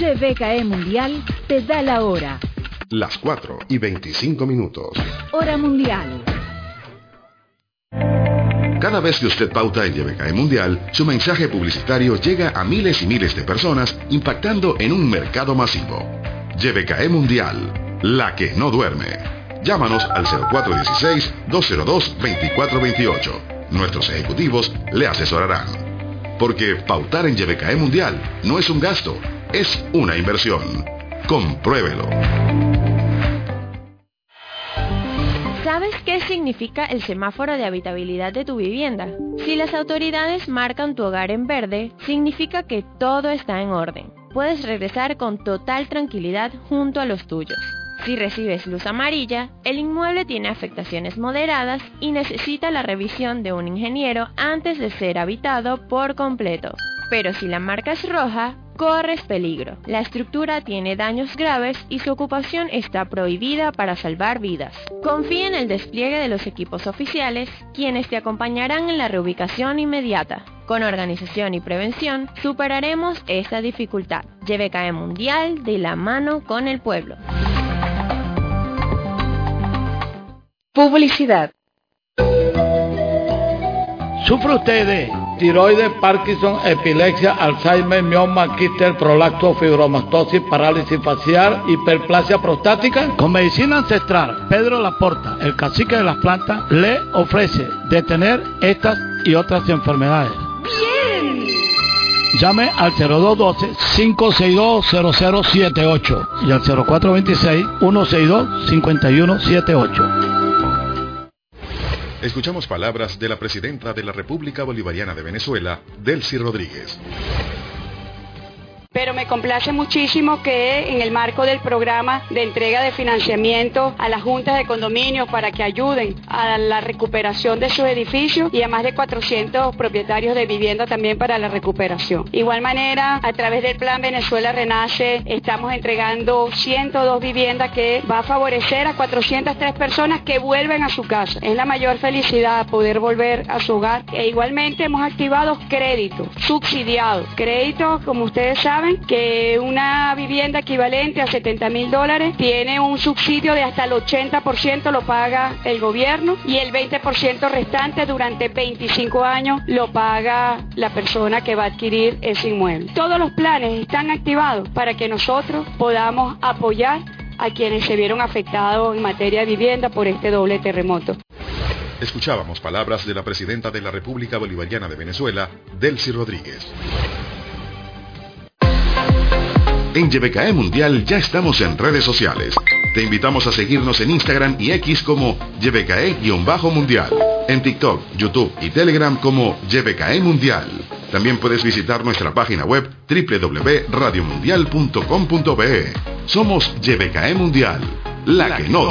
YBKE Mundial te da la hora. Las 4:25. Hora mundial. Cada vez que usted pauta en YBKE Mundial, su mensaje publicitario llega a miles y miles de personas, impactando en un mercado masivo. YBKE Mundial, la que no duerme. Llámanos al 0416-202-2428. Nuestros ejecutivos le asesorarán. Porque pautar en YBKE Mundial no es un gasto, es una inversión. Compruébelo. ¿Sabes qué significa el semáforo de habitabilidad de tu vivienda? Si las autoridades marcan tu hogar en verde, significa que todo está en orden. Puedes regresar con total tranquilidad junto a los tuyos. Si recibes luz amarilla, el inmueble tiene afectaciones moderadas y necesita la revisión de un ingeniero antes de ser habitado por completo. Pero si la marca es roja, corres peligro. La estructura tiene daños graves y su ocupación está prohibida para salvar vidas. Confía en el despliegue de los equipos oficiales, quienes te acompañarán en la reubicación inmediata. Con organización y prevención, superaremos esta dificultad. YBKE Mundial, de la mano con el pueblo. Publicidad. ¿Sufre usted de tiroides, Parkinson, epilepsia, Alzheimer, mioma, quiste, prolapso, fibromastosis, parálisis facial, hiperplasia prostática? Con medicina ancestral, Pedro Laporta, el cacique de las plantas, le ofrece detener estas y otras enfermedades. ¡Bien! Llame al 0212-562-0078 y al 0426-162-5178. Escuchamos palabras de la presidenta de la República Bolivariana de Venezuela, Delcy Rodríguez. Pero me complace muchísimo que en el marco del programa de entrega de financiamiento a las juntas de condominios para que ayuden a la recuperación de sus edificios y a más de 400 propietarios de vivienda también para la recuperación. Igual manera, a través del Plan Venezuela Renace, estamos entregando 102 viviendas que va a favorecer a 403 personas que vuelven a su casa. Es la mayor felicidad poder volver a su hogar. E igualmente hemos activado créditos subsidiados. Créditos, como ustedes saben, que una vivienda equivalente a $70,000 tiene un subsidio de hasta el 80% lo paga el gobierno y el 20% restante durante 25 años lo paga la persona que va a adquirir ese inmueble. Todos los planes están activados para que nosotros podamos apoyar a quienes se vieron afectados en materia de vivienda por este doble terremoto. Escuchábamos palabras de la presidenta de la República Bolivariana de Venezuela, Delcy Rodríguez. En YBKE Mundial ya estamos en redes sociales. Te invitamos a seguirnos en Instagram y X como YBKE-Mundial. En TikTok, YouTube y Telegram como YBKE Mundial. También puedes visitar nuestra página web www.radiomundial.com.be. Somos YBKE Mundial, la que no